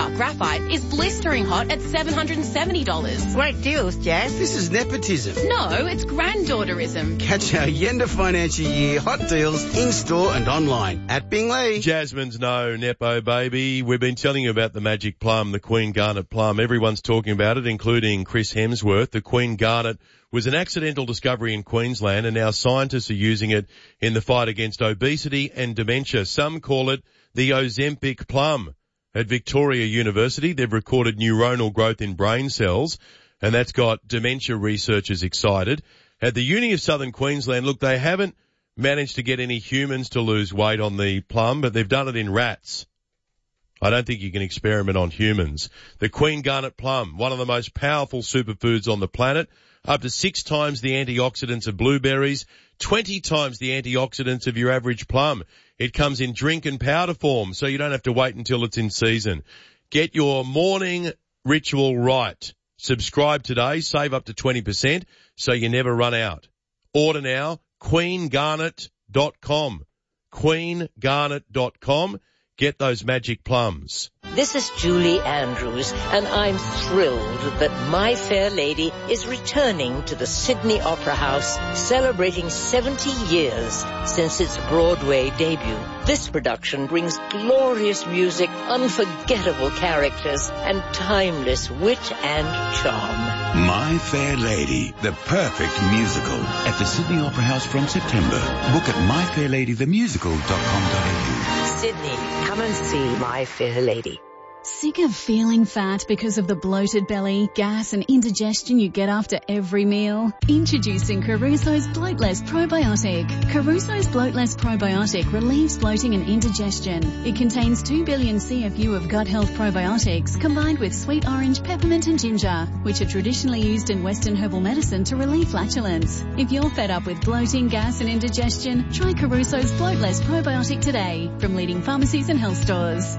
Dark Graphite is blistering hot at $770. Great deals, Jazz. This is nepotism. No, it's granddaughterism. Catch our Yenda financial year hot deals in-store and online at Bingley. Jasmine's no nepo, baby. We've been telling you about the magic plum, the Queen Garnet plum. Everyone's talking about it, including Chris Hemsworth. The Queen Garnet was an accidental discovery in Queensland, and now scientists are using it in the fight against obesity and dementia. Some call it the Ozempic plum. At Victoria University, they've recorded neuronal growth in brain cells, and that's got dementia researchers excited. At the Uni of Southern Queensland, look, they haven't managed to get any humans to lose weight on the plum, but they've done it in rats. I don't think you can experiment on humans. The Queen Garnet plum, one of the most powerful superfoods on the planet, up to 6 times the antioxidants of blueberries, 20 times the antioxidants of your average plum. It comes in drink and powder form, so you don't have to wait until it's in season. Get your morning ritual right. Subscribe today, save up to 20%, so you never run out. Order now, queengarnet.com. queengarnet.com. Get those magic plums. This is Julie Andrews, and I'm thrilled that My Fair Lady is returning to the Sydney Opera House, celebrating 70 years since its Broadway debut. This production brings glorious music, unforgettable characters, and timeless wit and charm. My Fair Lady, the perfect musical, at the Sydney Opera House from September. Book at myfairladythemusical.com.au. Sydney, come and see My Fair Lady. Sick of feeling fat because of the bloated belly, gas and indigestion you get after every meal? Introducing Caruso's Bloatless Probiotic. Caruso's Bloatless Probiotic relieves bloating and indigestion. It contains 2 billion CFU of gut health probiotics combined with sweet orange, peppermint and ginger, which are traditionally used in Western herbal medicine to relieve flatulence. If you're fed up with bloating, gas and indigestion, try Caruso's Bloatless Probiotic today from leading pharmacies and health stores.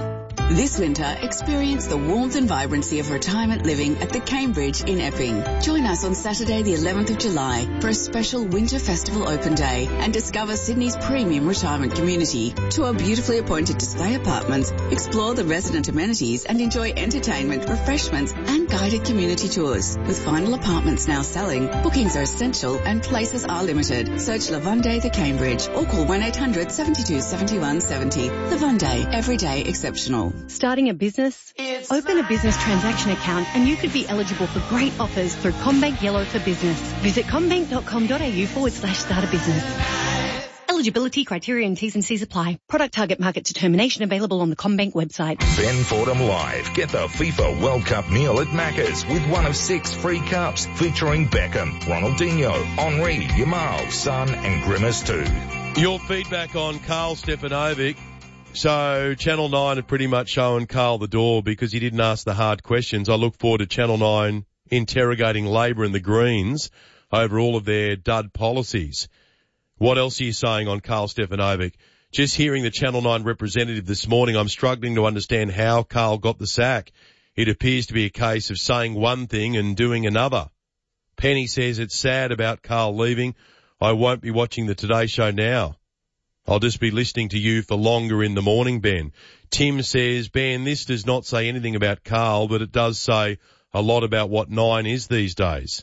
This winter, experience the warmth and vibrancy of retirement living at the Cambridge in Epping. Join us on Saturday the 11th of July for a special Winter Festival Open Day and discover Sydney's premium retirement community. Tour beautifully appointed display apartments, explore the resident amenities and enjoy entertainment, refreshments and guided community tours. With final apartments now selling, bookings are essential and places are limited. Search Lavunde the Cambridge or call 1-800 72 71 70. Lavunde, every day exceptional. Starting a business? Open a business transaction account and you could be eligible for great offers through CommBank Yellow for Business. Visit commbank.com.au/start a business. Eligibility criteria and T's and C's apply. Product target market determination available on the CommBank website. Ben Fordham Live. Get the FIFA World Cup meal at Macca's with one of 6 free cups featuring Beckham, Ronaldinho, Henry, Yamal, Son and Grimace too. Your feedback on Carl Stefanovic. So Channel 9 have pretty much shown Carl the door because he didn't ask the hard questions. I look forward to Channel 9 interrogating Labor and the Greens over all of their dud policies. What else are you saying on Carl Stefanovic? Just hearing the Channel 9 representative this morning, I'm struggling to understand how Carl got the sack. It appears to be a case of saying one thing and doing another. Penny says it's sad about Carl leaving. I won't be watching the Today Show now. I'll just be listening to you for longer in the morning, Ben. Tim says, Ben, this does not say anything about Carl, but it does say a lot about what Nine is these days.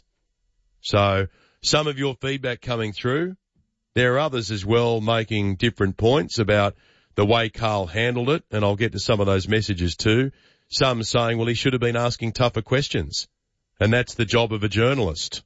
So some of your feedback coming through. There are others as well making different points about the way Carl handled it, and I'll get to some of those messages too. Some saying, well, he should have been asking tougher questions, and that's the job of a journalist.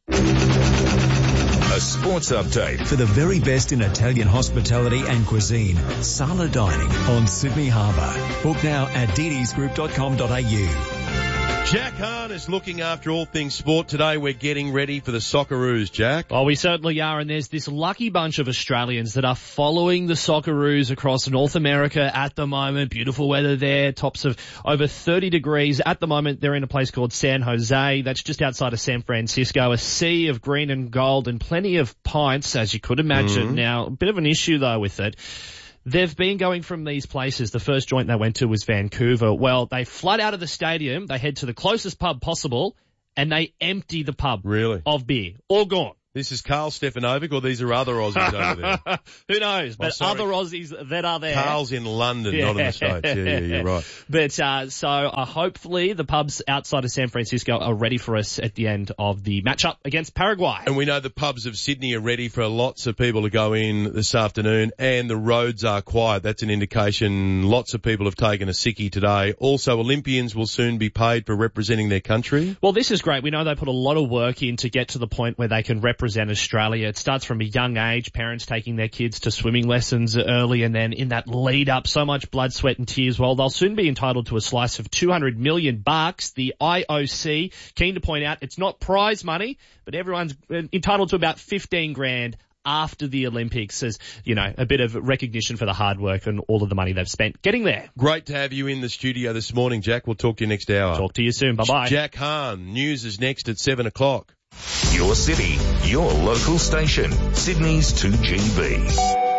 A sports update. For the very best in Italian hospitality and cuisine, Sala Dining on Sydney Harbour. Book now at ddisgroup.com.au. Jack Hahn is looking after all things sport. Today we're getting ready for the Socceroos, Jack. Oh, we certainly are, and there's this lucky bunch of Australians that are following the Socceroos across North America at the moment. Beautiful weather there, tops of over 30 degrees. At the moment, they're in a place called San Jose. That's just outside of San Francisco. A sea of green and gold and plenty of pints, as you could imagine. Now, a bit of an issue, though, with it. They've been going from these places. The first joint they went to was Vancouver. Well, they flood out of the stadium. They head to the closest pub possible, and they empty the pub of beer. All gone. This is Carl Stefanovic, or these are other Aussies over there? Who knows? But other Aussies that are there. Carl's in London, not in the States. Yeah, you're right. But so hopefully the pubs outside of San Francisco are ready for us at the end of the matchup against Paraguay. And we know the pubs of Sydney are ready for lots of people to go in this afternoon, and the roads are quiet. That's an indication lots of people have taken a sickie today. Also, Olympians will soon be paid for representing their country. Well, this is great. We know they put a lot of work in to get to the point where they can represent Australia. It starts from a young age, parents taking their kids to swimming lessons early, and then in that lead up, so much blood, sweat and tears. Well, they'll soon be entitled to a slice of $200 million. The IOC, keen to point out, it's not prize money, but everyone's entitled to about 15 grand after the Olympics as, a bit of recognition for the hard work and all of the money they've spent getting there. Great to have you in the studio this morning, Jack. We'll talk to you next hour. Talk to you soon. Bye-bye. Jack Hahn. News is next at 7 o'clock. Your city, your local station. Sydney's 2GB.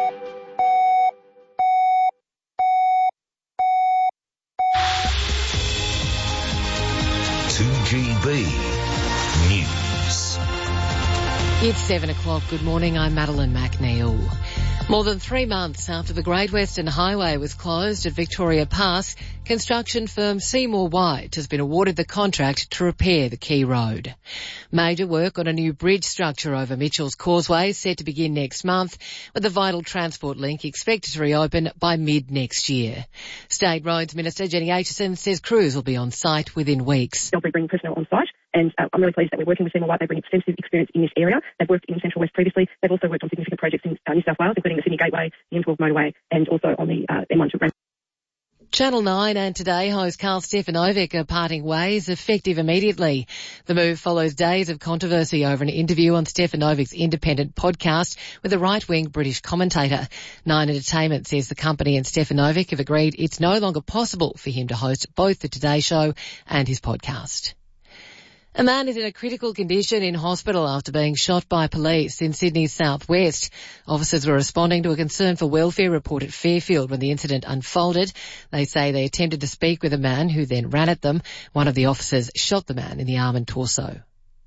News. It's 7 o'clock. Good morning. I'm Madeline McNeil. More than 3 months after the Great Western Highway was closed at Victoria Pass, construction firm Seymour White has been awarded the contract to repair the key road. Major work on a new bridge structure over Mitchell's Causeway is set to begin next month, with the vital transport link expected to reopen by mid-next year. State Roads Minister Jenny Aitchison says crews will be on site within weeks. They'll be bringing personnel on site. And I'm really pleased that we're working with Seymour White. They bring extensive experience in this area. They've worked in Central West previously. They've also worked on significant projects in New South Wales, including the Sydney Gateway, the M12 motorway, and also on the M1 to Brent. Channel 9 and Today host Carl Stefanovic are parting ways effective immediately. The move follows days of controversy over an interview on Stefanovic's independent podcast with a right-wing British commentator. Nine Entertainment says the company and Stefanovic have agreed it's no longer possible for him to host both the Today Show and his podcast. A man is in a critical condition in hospital after being shot by police in Sydney's southwest. Officers were responding to a concern for welfare report at Fairfield when the incident unfolded. They say they attempted to speak with a man who then ran at them. One of the officers shot the man in the arm and torso.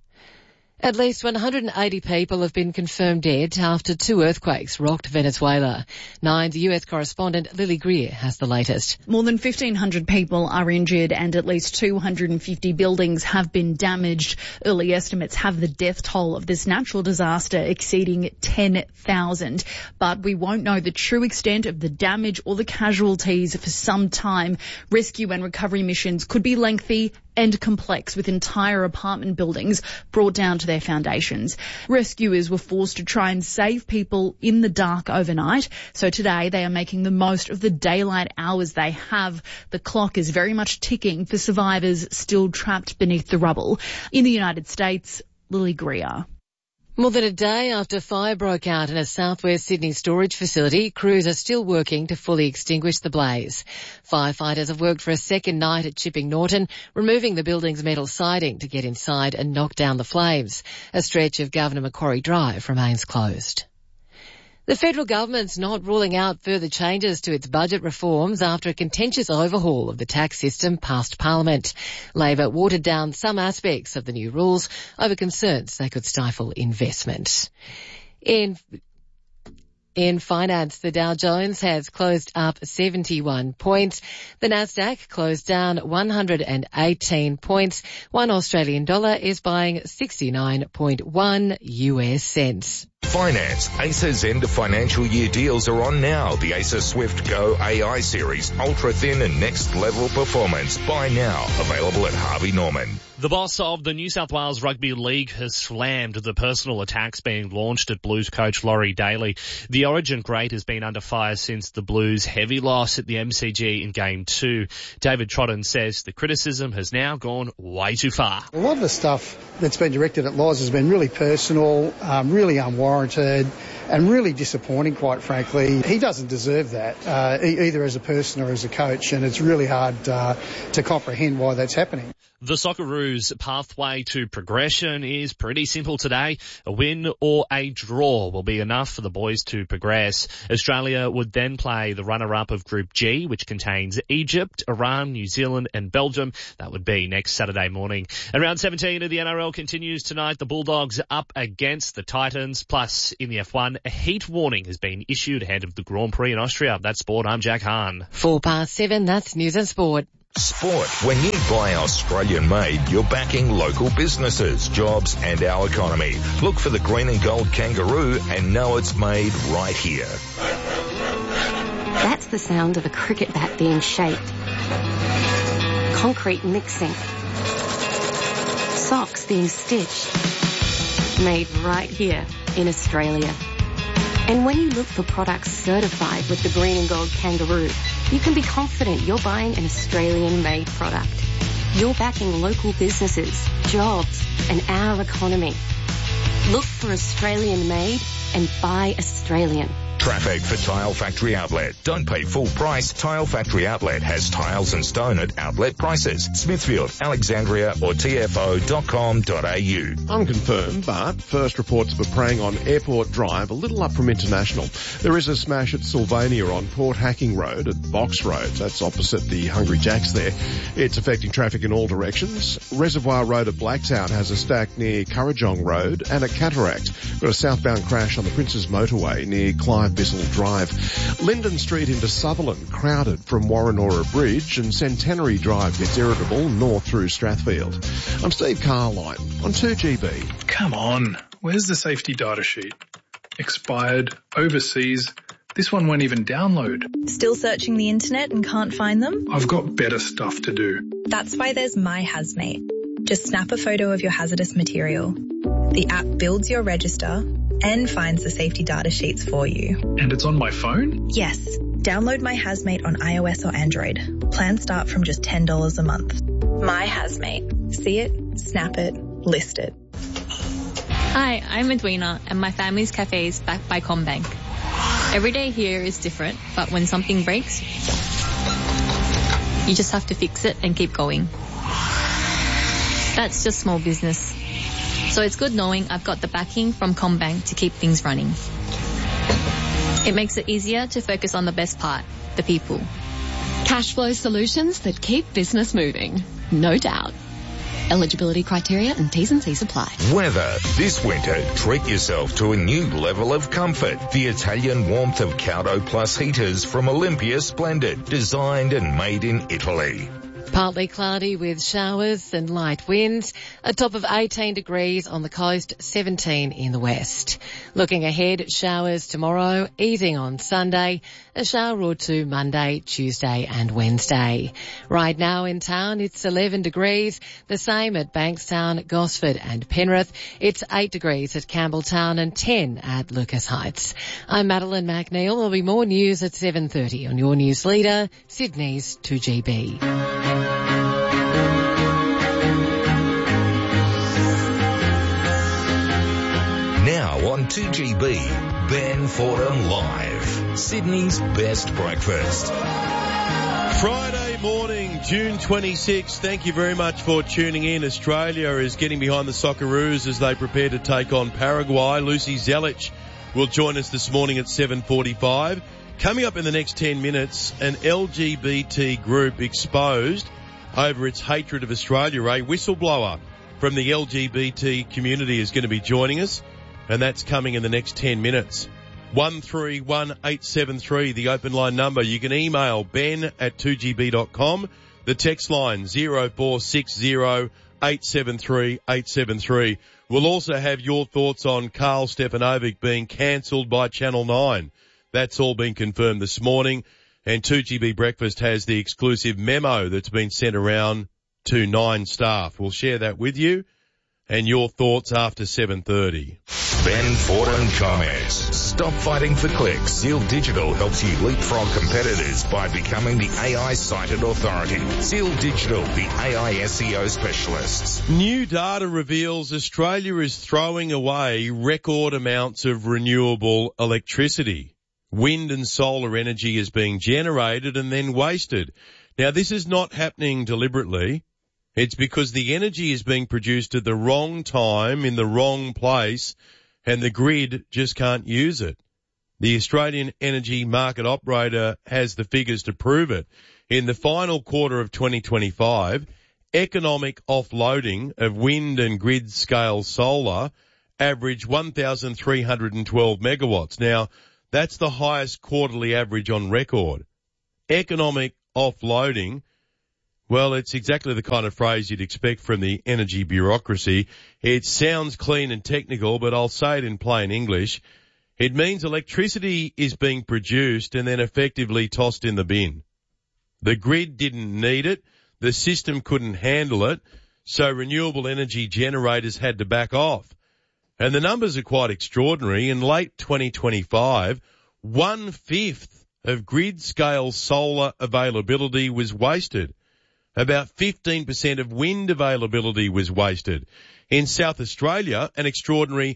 At least 180 people have been confirmed dead after 2 earthquakes rocked Venezuela. Nine's US correspondent Lily Greer has the latest. More than 1,500 people are injured and at least 250 buildings have been damaged. Early estimates have the death toll of this natural disaster exceeding 10,000. But we won't know the true extent of the damage or the casualties for some time. Rescue and recovery missions could be lengthy and complex, with entire apartment buildings brought down to their foundations. Rescuers were forced to try and save people in the dark overnight. So today they are making the most of the daylight hours they have. The clock is very much ticking for survivors still trapped beneath the rubble. In the United States, Lily Greer. More than a day after fire broke out in a southwest Sydney storage facility, crews are still working to fully extinguish the blaze. Firefighters have worked for a second night at Chipping Norton, removing the building's metal siding to get inside and knock down the flames. A stretch of Governor Macquarie Drive remains closed. The federal government's not ruling out further changes to its budget reforms after a contentious overhaul of the tax system passed Parliament. Labor watered down some aspects of the new rules over concerns they could stifle investment. In finance, the Dow Jones has closed up 71 points. The Nasdaq closed down 118 points. 1 Australian dollar is buying 69.1 US cents. Finance. ACE's end of financial year deals are on now. The ACE Swift Go AI series, ultra thin and next level performance. Buy now. Available at Harvey Norman. The boss of the New South Wales Rugby League has slammed the personal attacks being launched at Blues coach Laurie Daly. The Origin great has been under fire since the Blues' heavy loss at the MCG in Game 2. David Trotton says the criticism has now gone way too far. A lot of the stuff that's been directed at Loz has been really personal, really unwarranted. unwarranted and really disappointing, quite frankly. He doesn't deserve that, either as a person or as a coach, and it's really hard to comprehend why that's happening. The Socceroos' pathway to progression is pretty simple today. A win or a draw will be enough for the boys to progress. Australia would then play the runner-up of Group G, which contains Egypt, Iran, New Zealand and Belgium. That would be next Saturday morning. And round 17 of the NRL continues tonight. The Bulldogs up against the Titans. Plus, in the F1, a heat warning has been issued ahead of the Grand Prix in Austria. That's sport. I'm Jack Hahn. 7:04, that's news and sport. Sport. When you buy Australian made, you're backing local businesses, jobs and our economy. Look for the green and gold kangaroo and know it's made right here. That's the sound of a cricket bat being shaped. Concrete mixing. Socks being stitched. Made right here in Australia. And when you look for products certified with the green and gold kangaroo, you can be confident you're buying an Australian-made product. You're backing local businesses, jobs, and our economy. Look for Australian-made and buy Australian. Traffic for Tile Factory Outlet. Don't pay full price. Tile Factory Outlet has tiles and stone at outlet prices. Smithfield, Alexandria or tfo.com.au. Unconfirmed, but first reports of a praying on Airport Drive, a little up from International. There is a smash at Sylvania on Port Hacking Road at Box Road. That's opposite the Hungry Jack's there. It's affecting traffic in all directions. Reservoir Road at Blacktown has a stack near Currajong Road, and at Cataract, got a southbound crash on the Princes Motorway near Clive Bissell Drive. Linden Street into Sutherland crowded from Warrenora Bridge, and Centenary Drive gets irritable north through Strathfield. I'm Steve Carline on 2GB. Come on, where's the safety data sheet? Expired, overseas. This one won't even download. Still searching the internet and can't find them? I've got better stuff to do. That's why there's My Hazmate. Just snap a photo of your hazardous material. The app builds your register and finds the safety data sheets for you. And it's on my phone? Yes. Download My Hazmate on iOS or Android. Plans start from just $10 a month. My Hazmate. See it, snap it, list it. Hi, I'm Edwina and my family's cafe is backed by CommBank. Every day here is different, but when something breaks, you just have to fix it and keep going. That's just small business. So it's good knowing I've got the backing from CommBank to keep things running. It makes it easier to focus on the best part, the people. Cash flow solutions that keep business moving. No doubt. Eligibility criteria and T's and C's apply. Weather. This winter, treat yourself to a new level of comfort. The Italian warmth of Caudo Plus heaters from Olympia Splendid. Designed and made in Italy. Partly cloudy with showers and light winds. A top of 18 degrees on the coast, 17 in the west. Looking ahead, showers tomorrow, easing on Sunday, a shower or two Monday, Tuesday and Wednesday. Right now in town, it's 11 degrees, the same at Bankstown, Gosford and Penrith. It's 8 degrees at Campbelltown and 10 at Lucas Heights. I'm Madeline McNeil. There'll be more news at 7:30 on your news leader, Sydney's 2GB. Now on 2GB, Ben Fordham Live, Sydney's best breakfast. Friday morning, June 26th. Thank you very much for tuning in. Australia is getting behind the Socceroos as they prepare to take on Paraguay. Lucy Zelic will join us this morning at 7:45. Coming up in the next 10 minutes, an LGBT group exposed over its hatred of Australia. A whistleblower from the LGBT community is going to be joining us, and that's coming in the next 10 minutes. 131873, the open line number. You can email ben@2gb.com. The text line 0460873873. We'll also have your thoughts on Carl Stefanovic being cancelled by Channel 9. That's all been confirmed this morning. And 2GB Breakfast has the exclusive memo that's been sent around to 9 staff. We'll share that with you and your thoughts after 7:30. Ben Fordham comments. Stop fighting for clicks. Seal Digital helps you leapfrog competitors by becoming the AI cited authority. Seal Digital, the AI SEO specialists. New data reveals Australia is throwing away record amounts of renewable electricity. Wind and solar energy is being generated and then wasted. Now, this is not happening deliberately. It's because the energy is being produced at the wrong time in the wrong place and the grid just can't use it. The Australian Energy Market Operator has the figures to prove it. In the final quarter of 2025, economic offloading of wind and grid-scale solar averaged 1,312 megawatts. Now, that's the highest quarterly average on record. Economic offloading, well, it's exactly the kind of phrase you'd expect from the energy bureaucracy. It sounds clean and technical, but I'll say it in plain English. It means electricity is being produced and then effectively tossed in the bin. The grid didn't need it. The system couldn't handle it. So renewable energy generators had to back off. And the numbers are quite extraordinary. In late 2025, 1/5 of grid-scale solar availability was wasted. About 15% of wind availability was wasted. In South Australia, an extraordinary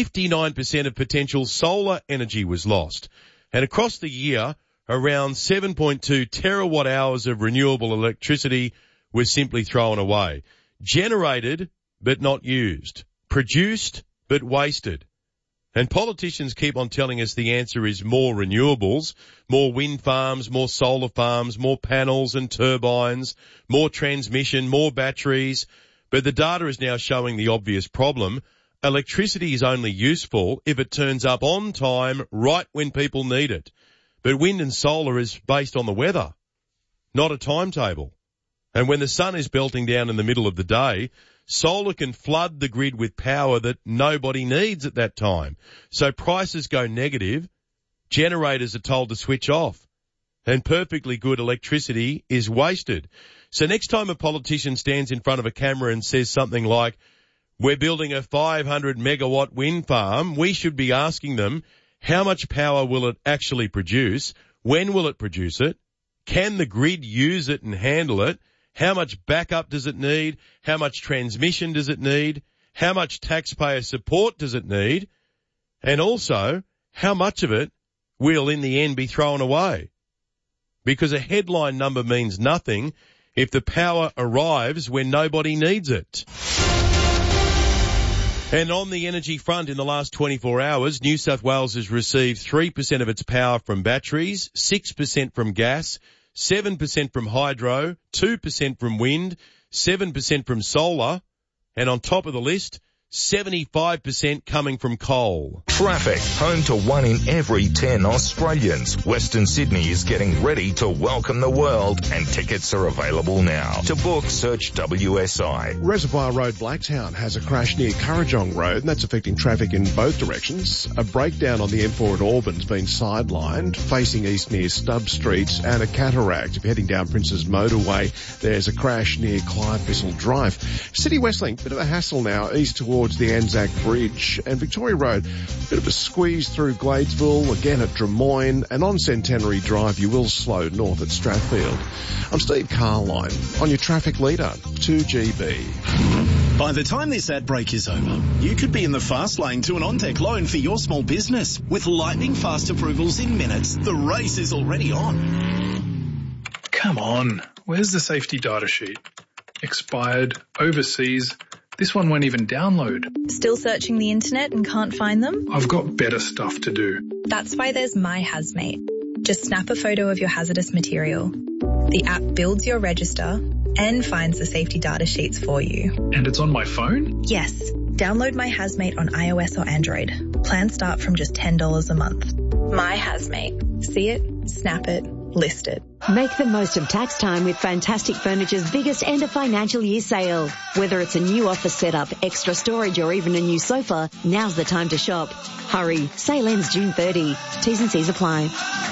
59% of potential solar energy was lost. And across the year, around 7.2 terawatt hours of renewable electricity was simply thrown away. Generated, but not used. Produced, but wasted. And politicians keep on telling us the answer is more renewables, more wind farms, more solar farms, more panels and turbines, more transmission, more batteries. But the data is now showing the obvious problem. Electricity is only useful if it turns up on time, right when people need it. But wind and solar is based on the weather, not a timetable. And when the sun is belting down in the middle of the day, solar can flood the grid with power that nobody needs at that time. So prices go negative, generators are told to switch off, and perfectly good electricity is wasted. So next time a politician stands in front of a camera and says something like, we're building a 500 megawatt wind farm, we should be asking them, how much power will it actually produce? When will it produce it? Can the grid use it and handle it? How much backup does it need? How much transmission does it need? How much taxpayer support does it need? And also, how much of it will in the end be thrown away? Because a headline number means nothing if the power arrives when nobody needs it. And on the energy front, in the last 24 hours, New South Wales has received 3% of its power from batteries, 6% from gas, 7% from hydro, 2% from wind, 7% from solar, and on top of the list, 75% coming from coal. Traffic, home to 1 in every 10 Australians. Western Sydney is getting ready to welcome the world, and tickets are available now. To book, search WSI. Reservoir Road, Blacktown has a crash near Currajong Road, and that's affecting traffic in both directions. A breakdown on the M4 at Auburn's been sidelined, facing east near Stubb Street, and a cataract. If you're heading down Prince's Motorway, there's a crash near Clive Bissell Drive. City Westlink, bit of a hassle now, east towards the Anzac Bridge, and Victoria Road, bit of a squeeze through Gladesville, again at Drummoyne, and on Centenary Drive you will slow north at Strathfield. I'm Steve Carline on your traffic leader, 2GB. By the time this ad break is over, you could be in the fast lane to an OnTech loan for your small business. With lightning fast approvals in minutes, the race is already on. Come on, where's the safety data sheet? Expired, overseas. This one won't even download. Still searching the internet and can't find them? I've got better stuff to do. That's why there's My Hazmate. Just snap a photo of your hazardous material. The app builds your register and finds the safety data sheets for you. And it's on my phone? Yes. Download My Hazmate on iOS or Android. Plans start from just $10 a month. My Hazmate. See it, snap it, list it. Make the most of tax time with Fantastic Furniture's biggest end of financial year sale. Whether it's a new office setup, extra storage or even a new sofa, now's the time to shop. Hurry, sale ends June 30. T's and C's apply.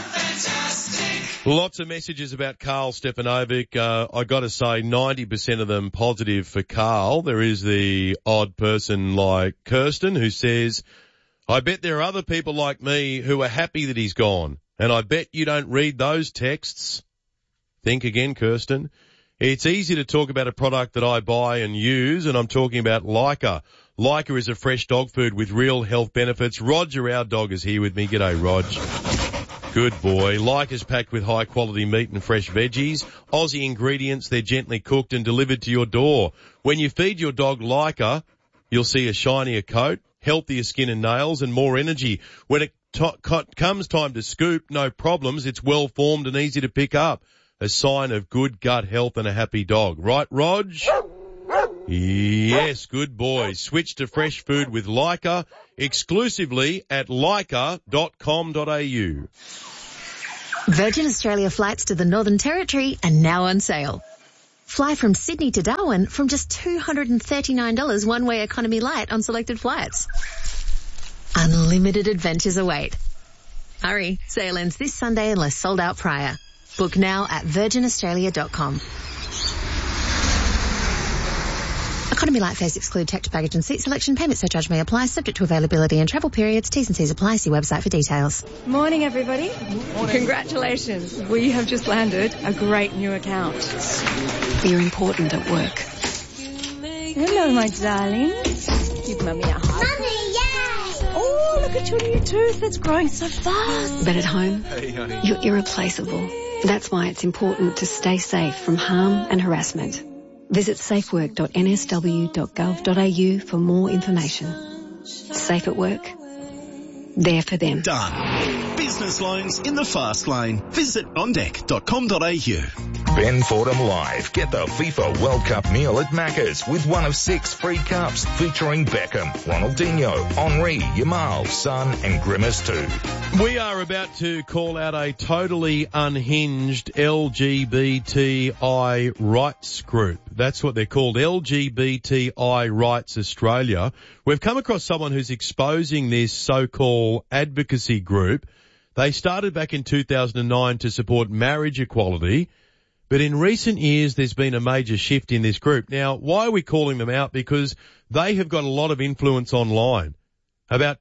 Lots of messages about Carl Stefanovic. I got to say 90% of them positive for Carl. There is the odd person like Kirsten who says, I bet there are other people like me who are happy that he's gone, and I bet you don't read those texts. Think again, Kirsten. It's easy to talk about a product that I buy and use, and I'm talking about Leica. Leica is a fresh dog food with real health benefits. Roger, our dog, is here with me. G'day, Rog. Good boy. Leica's packed with high-quality meat and fresh veggies. Aussie ingredients, they're gently cooked and delivered to your door. When you feed your dog Leica, you'll see a shinier coat, healthier skin and nails, and more energy. When it comes time to scoop, no problems. It's well-formed and easy to pick up. A sign of good gut health and a happy dog. Right, Rog? Yes, good boy. Switch to fresh food with Leica exclusively at leica.com.au. Virgin Australia flights to the Northern Territory are now on sale. Fly from Sydney to Darwin from just $239 one-way economy light on selected flights. Unlimited adventures await. Hurry, sale ends this Sunday unless sold out prior. Book now at virginaustralia.com. Economy light fares exclude tax, baggage and seat selection. Payment surcharge may apply, subject to availability and travel periods. T's and C's apply. See website for details. Morning, everybody. Morning. Congratulations. We have just landed a great new account. You're important at work. Hello, my darling. Give Mummy a hug. Mummy, yay! Oh, look at your new tooth. That's growing so fast. But at home, you're irreplaceable. That's why it's important to stay safe from harm and harassment. Visit safework.nsw.gov.au for more information. Safe at work. There for them. Done. Business loans in the fast lane. Visit ondeck.com.au. Ben Fordham Live. Get the FIFA World Cup meal at Macca's with one of 6 free cups featuring Beckham, Ronaldinho, Henry, Yamal, Son and Grimace too. We are about to call out a totally unhinged LGBTI rights group. That's what they're called, LGBTI Rights Australia. We've come across someone who's exposing this so-called advocacy group. They started back in 2009 to support marriage equality, but in recent years there's been a major shift in this group. Now, why are we calling them out? Because they have got a lot of influence online. About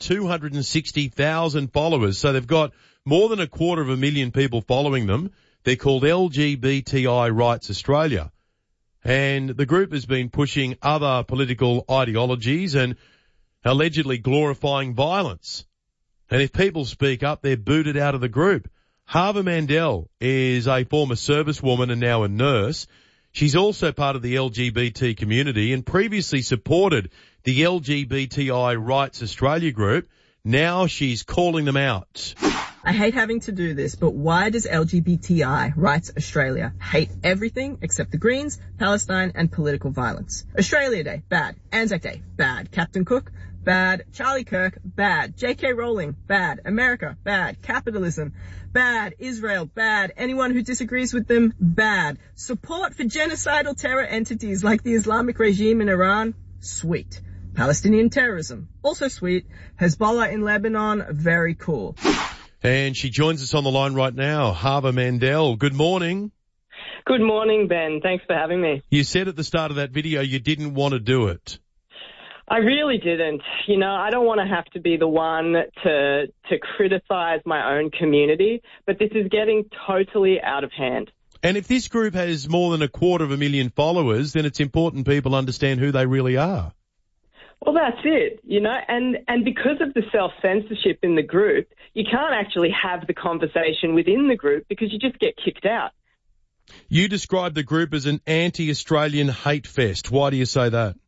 260,000 followers, so they've got more than 250,000 people following them. They're called LGBTI Rights Australia. And the group has been pushing other political ideologies and allegedly glorifying violence. And if people speak up, they're booted out of the group. Harva Mandel is a former servicewoman and now a nurse. She's also part of the LGBT community and previously supported the LGBTI Rights Australia group. Now she's calling them out. I hate having to do this, but why does LGBTI Rights Australia hate everything except the Greens, Palestine and political violence? Australia Day, bad. Anzac Day, bad. Captain Cook, bad. Charlie Kirk, bad. J.K. Rowling, bad. America, bad. Capitalism, bad. Israel, bad. Anyone who disagrees with them, bad. Support for genocidal terror entities like the Islamic regime in Iran, sweet. Palestinian terrorism, also sweet. Hezbollah in Lebanon, very cool. And she joins us on the line right now, Harva Mandel. Good morning. Good morning, Ben. Thanks for having me. You said at the start of that video you didn't want to do it. I really didn't. You know, I don't want to have to be the one to criticize my own community, but this is getting totally out of hand. And if this group has more than 250,000 followers, then it's important people understand who they really are. Well, that's it, you know, and because of the self-censorship in the group, you can't actually have the conversation within the group because you just get kicked out. You describe the group as an anti-Australian hate fest. Why do you say that?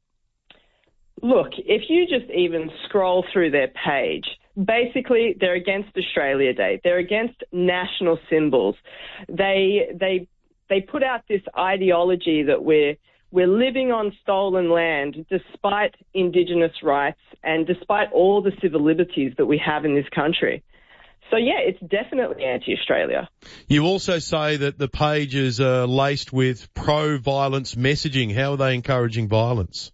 Look, if you just even scroll through their page, basically they're against Australia Day. They're against national symbols. They put out this ideology that we're living on stolen land despite Indigenous rights and despite all the civil liberties that we have in this country. So, yeah, it's definitely anti-Australia. You also say that the page is laced with pro-violence messaging. How are they encouraging violence?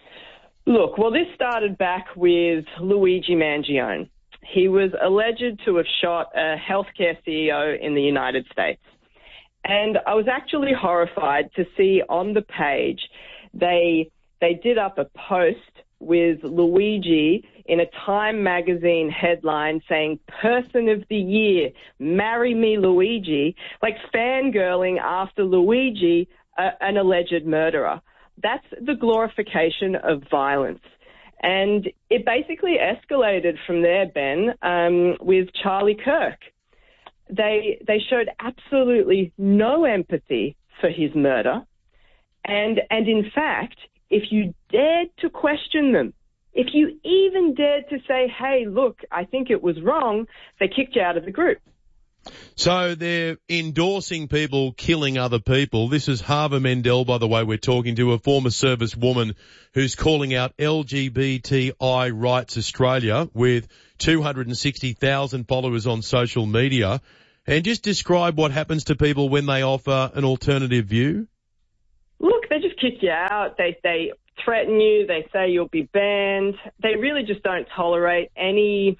Look, well, this started back with Luigi Mangione. He was alleged to have shot a healthcare CEO in the United States. And I was actually horrified to see on the page they did up a post with Luigi in a Time magazine headline saying, Person of the Year, marry me Luigi, like fangirling after Luigi, an alleged murderer. That's the glorification of violence. And it basically escalated from there, Ben, with Charlie Kirk. They showed absolutely no empathy for his murder. And in fact, if you dared to question them, if you even dared to say, hey, look, I think it was wrong, they kicked you out of the group. So they're endorsing people killing other people. This is Harva Mendel, by the way, we're talking to, a former service woman who's calling out LGBTI Rights Australia with 260,000 followers on social media. And just describe what happens to people when they offer an alternative view. Look, they just kick you out. They threaten you. They say you'll be banned. They really just don't tolerate any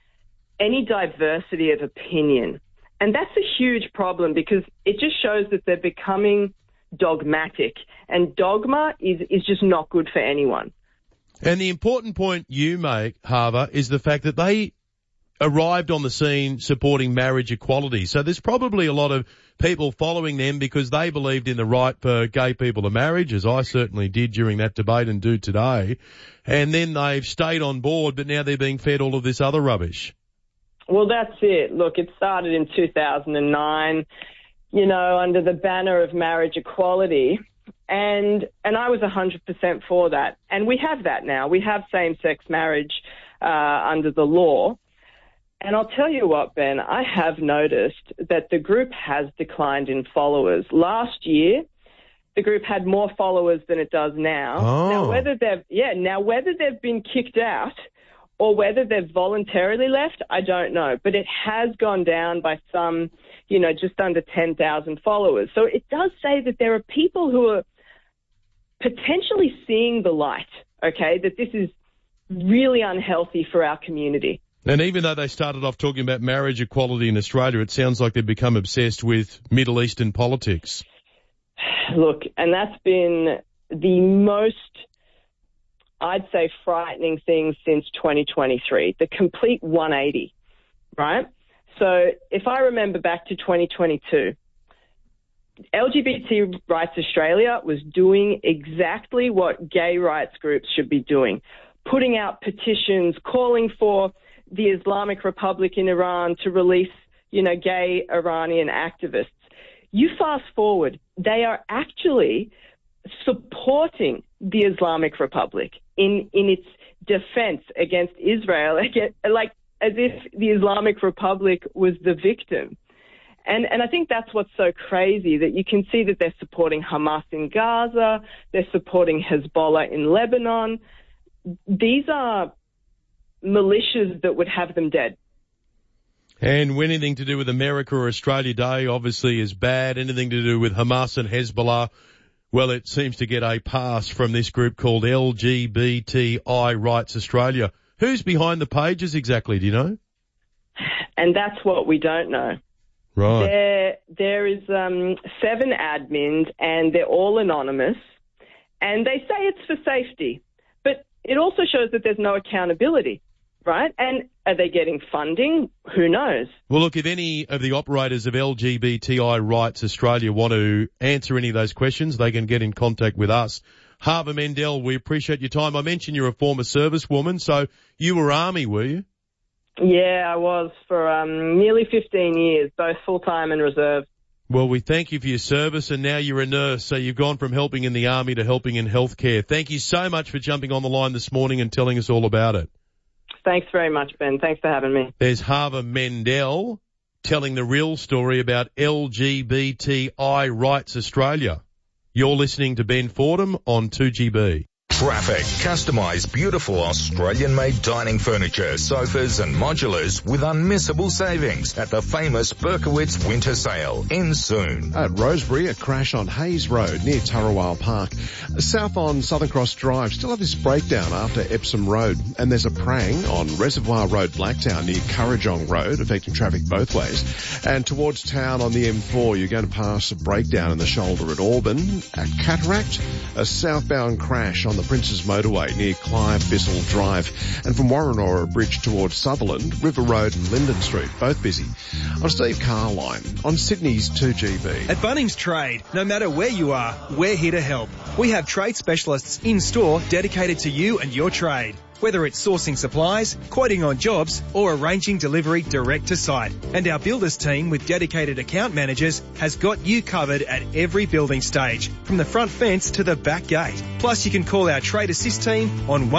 diversity of opinion. And that's a huge problem because it just shows that they're becoming dogmatic. And dogma is just not good for anyone. And the important point you make, Harva, is the fact that they arrived on the scene supporting marriage equality. So there's probably a lot of people following them because they believed in the right for gay people to marriage, as I certainly did during that debate and do today. And then they've stayed on board, but now they're being fed all of this other rubbish. Well, that's it. Look, it started in 2009, under the banner of marriage equality. And I was 100% for that. And we have that now. We have same-sex marriage under the law. And I'll tell you what, Ben, I have noticed that the group has declined in followers. Last year, the group had more followers than it does now. Oh. Now, whether they've been kicked out or whether they've voluntarily left, I don't know. But it has gone down by some, just under 10,000 followers. So it does say that there are people who are potentially seeing the light, okay, that this is really unhealthy for our community. And even though they started off talking about marriage equality in Australia, it sounds like they've become obsessed with Middle Eastern politics. Look, and that's been the most, I'd say, frightening thing since 2023, the complete 180, right? So if I remember back to 2022, LGBT Rights Australia was doing exactly what gay rights groups should be doing, putting out petitions, calling for the Islamic Republic in Iran to release, gay Iranian activists. You fast forward, they are actually supporting the Islamic Republic in its defense against Israel, like as if the Islamic Republic was the victim. And I think that's what's so crazy, that you can see that they're supporting Hamas in Gaza, they're supporting Hezbollah in Lebanon. These are militias that would have them dead. And anything to do with America or Australia Day obviously is bad. Anything to do with Hamas and Hezbollah, well, it seems to get a pass from this group called LGBTI Rights Australia. Who's behind the pages exactly, do you know? And that's what we don't know. Right. There is 7 admins, and they're all anonymous, and they say it's for safety. But it also shows that there's no accountability. Right? And are they getting funding? Who knows? Well, look, if any of the operators of LGBTI Rights Australia want to answer any of those questions, they can get in contact with us. Harva Mendel, we appreciate your time. I mentioned you're a former servicewoman, so you were Army, were you? Yeah, I was for nearly 15 years, both full-time and reserve. Well, we thank you for your service, and now you're a nurse, so you've gone from helping in the Army to helping in healthcare. Thank you so much for jumping on the line this morning and telling us all about it. Thanks very much, Ben. Thanks for having me. There's Harva Mendel telling the real story about LGBTI Rights Australia. You're listening to Ben Fordham on 2GB. Traffic. Customise beautiful Australian-made dining furniture, sofas and modulars with unmissable savings at the famous Berkowitz Winter Sale. Ends soon. At Rosebery, a crash on Hayes Road near Turrawale Park. South on Southern Cross Drive, still have this breakdown after Epsom Road. And there's a prang on Reservoir Road, Blacktown near Currajong Road, affecting traffic both ways. And towards town on the M4, you're going to pass a breakdown in the shoulder at Auburn. At Cataract, a southbound crash on the Princes Motorway near Clive Bissell Drive. And from Warrenora Bridge towards Sutherland, River Road and Linden Street, both busy. I'm Steve Carline on Sydney's 2GB. At Bunnings Trade, no matter where you are, we're here to help. We have trade specialists in store dedicated to you and your trade. Whether it's sourcing supplies, quoting on jobs, or arranging delivery direct to site. And our builders team with dedicated account managers has got you covered at every building stage, from the front fence to the back gate. Plus you can call our trade assist team on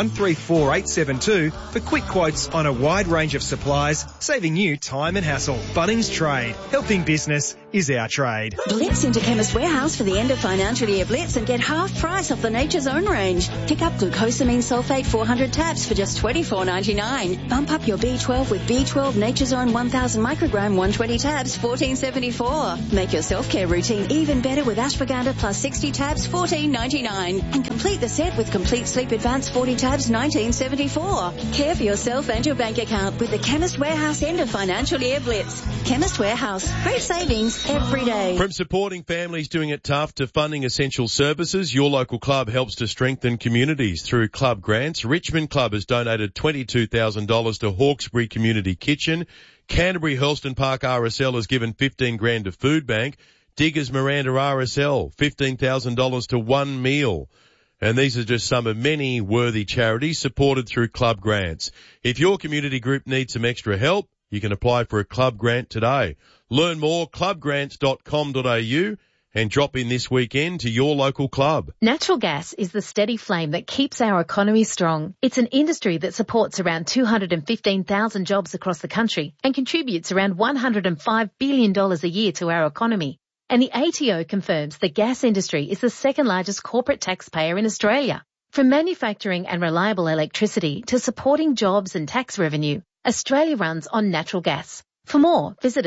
134872 for quick quotes on a wide range of supplies, saving you time and hassle. Bunnings Trade. Helping business is our trade. Blitz into Chemist Warehouse for the end of financial year blitz and get half price off the Nature's Own range. Pick up glucosamine sulfate 400 tabs for just $24.99. Bump up your B12 with B12 Nature's Own 1000 microgram 120 tabs, $14.74. Make your self-care routine even better with ashwagandha plus 60 tabs, $14.99. And complete the set with Complete Sleep Advance 40 tabs, $19.74. Care for yourself and your bank account with the Chemist Warehouse end of financial year blitz. Chemist Warehouse. Great savings every day. From supporting families doing it tough to funding essential services, your local club helps to strengthen communities through club grants. Richmond Club has donated $22,000 to Hawkesbury Community Kitchen. Canterbury Hurlston Park RSL has given $15,000 to Food Bank. Diggers Miranda RSL, $15,000 to One Meal. And these are just some of many worthy charities supported through club grants. If your community group needs some extra help, you can apply for a club grant today. Learn more, clubgrants.com.au, and drop in this weekend to your local club. Natural gas is the steady flame that keeps our economy strong. It's an industry that supports around 215,000 jobs across the country and contributes around $105 billion a year to our economy. And the ATO confirms the gas industry is the second largest corporate taxpayer in Australia. From manufacturing and reliable electricity to supporting jobs and tax revenue, Australia runs on natural gas. For more, visit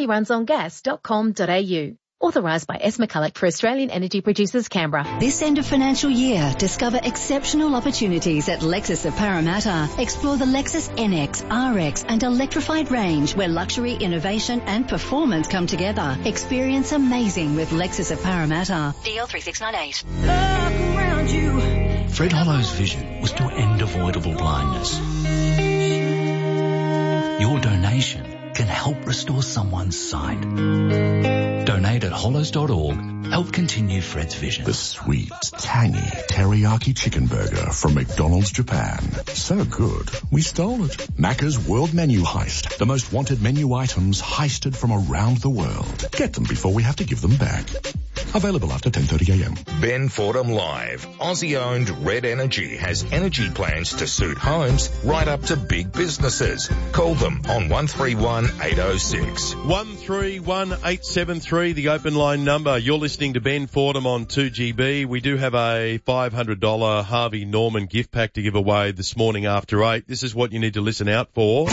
australiarunsongas.com.au. Authorised by S. McCulloch for Australian Energy Producers, Canberra. This end of financial year, discover exceptional opportunities at Lexus of Parramatta. Explore the Lexus NX, RX and electrified range where luxury, innovation and performance come together. Experience amazing with Lexus of Parramatta. DL 3698. Look around you. Fred Hollow's vision was to end avoidable blindness. Your donation can help restore someone's sight. Donate at hollows.org. Help continue Fred's vision. The sweet, tangy teriyaki chicken burger from McDonald's Japan. So good, we stole it. Macca's World Menu Heist. The most wanted menu items heisted from around the world. Get them before we have to give them back. Available after 10:30 a.m. Ben Fordham Live. Aussie-owned Red Energy has energy plans to suit homes right up to big businesses. Call them on 131806. 131873, the open line number. You're listening to Ben Fordham on 2GB. We do have a $500 Harvey Norman gift pack to give away this morning after 8. This is what you need to listen out for.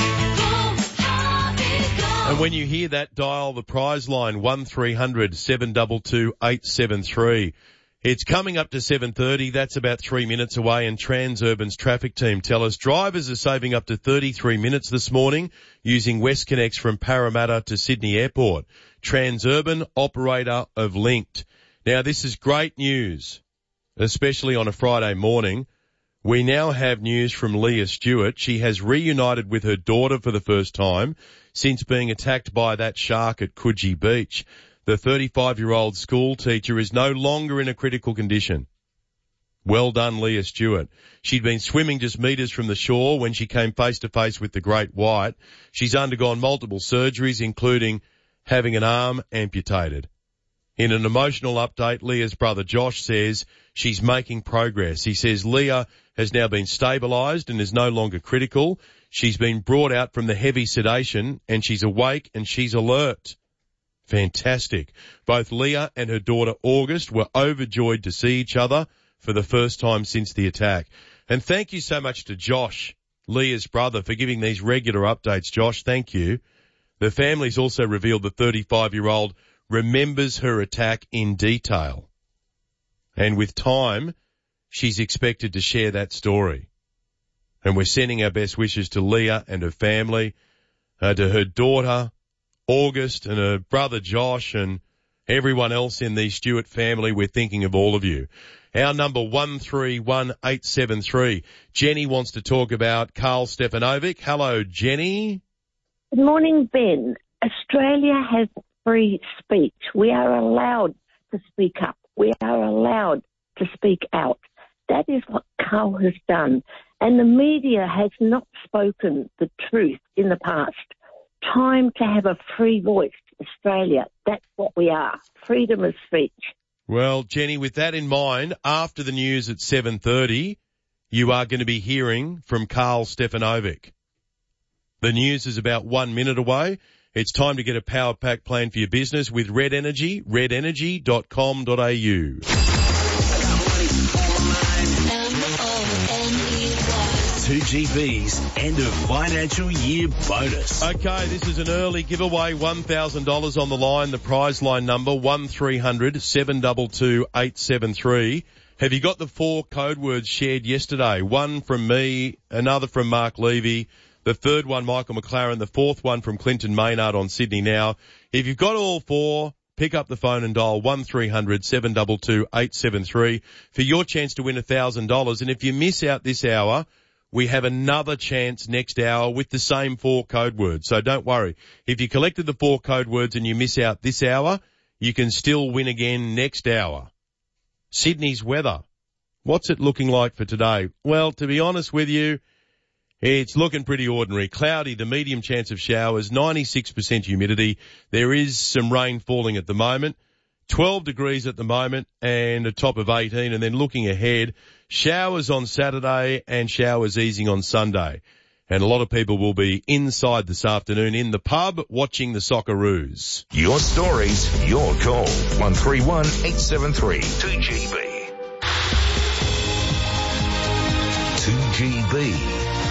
And when you hear that, dial the prize line 1300 722 873. It's coming up to 7:30. That's about 3 minutes away, and Transurban's traffic team tell us drivers are saving up to 33 minutes this morning using WestConnex from Parramatta to Sydney Airport. Transurban, operator of Linked. Now, this is great news, especially on a Friday morning. We now have news from Leah Stewart. She has reunited with her daughter for the first time since being attacked by that shark at Coogee Beach. The 35-year-old school teacher is no longer in a critical condition. Well done, Leah Stewart. She'd been swimming just metres from the shore when she came face to face with the great white. She's undergone multiple surgeries, including having an arm amputated. In an emotional update, Leah's brother Josh says she's making progress. He says Leah has now been stabilised and is no longer critical. She's been brought out from the heavy sedation and she's awake and she's alert. Fantastic. Both Leah and her daughter August were overjoyed to see each other for the first time since the attack. And thank you so much to Josh, Leah's brother, for giving these regular updates. Josh, thank you. The family's also revealed the 35-year-old remembers her attack in detail. And with time, she's expected to share that story. And we're sending our best wishes to Leah and her family, to her daughter, August, and her brother Josh, and everyone else in the Stewart family. We're thinking of all of you. Our number 131873. Jenny wants to talk about Karl Stefanovic. Hello, Jenny. Good morning, Ben. Australia has free speech. We are allowed to speak up. We are allowed to speak out. That is what Karl has done. And the media has not spoken the truth in the past. Time to have a free voice, Australia. That's what we are. Freedom of speech. Well, Jenny, with that in mind, after the news at 7:30, you are going to be hearing from Karl Stefanovic. The news is about 1 minute away. It's time to get a power pack plan for your business with Red Energy, redenergy.com.au. 2GB's end of financial year bonus. Okay, this is an early giveaway, $1,000 on the line. The prize line number 1300 722 873. Have you got the 4 code words shared yesterday? One from me, another from Mark Levy, the third one Michael McLaren, the fourth one from Clinton Maynard on Sydney Now. If you've got all 4, pick up the phone and dial 1300 722 873 for your chance to win $1,000. And if you miss out this hour, we have another chance next hour with the same 4 code words. So don't worry. If you collected the 4 code words and you miss out this hour, you can still win again next hour. Sydney's weather. What's it looking like for today? Well, to be honest with you, it's looking pretty ordinary. Cloudy to medium chance of showers, 96% humidity. There is some rain falling at the moment. 12 degrees at the moment and a top of 18. And then looking ahead, showers on Saturday and showers easing on Sunday. And a lot of people will be inside this afternoon in the pub watching the Socceroos. Your stories, your call. 131 873 2GB. 2GB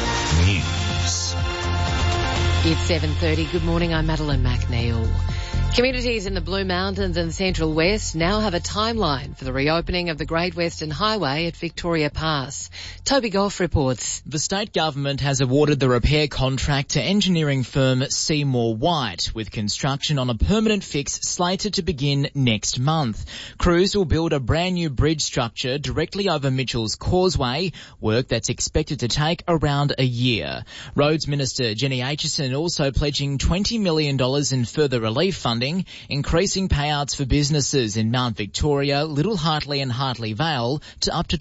News. It's 7:30. Good morning. I'm Madeline McNeil. Communities in the Blue Mountains and Central West now have a timeline for the reopening of the Great Western Highway at Victoria Pass. Toby Goff reports. The state government has awarded the repair contract to engineering firm Seymour White, with construction on a permanent fix slated to begin next month. Crews will build a brand new bridge structure directly over Mitchell's Causeway, work that's expected to take around a year. Roads Minister Jenny Aitchison also pledging $20 million in further relief funding, increasing payouts for businesses in Mount Victoria, Little Hartley and Hartley Vale to up to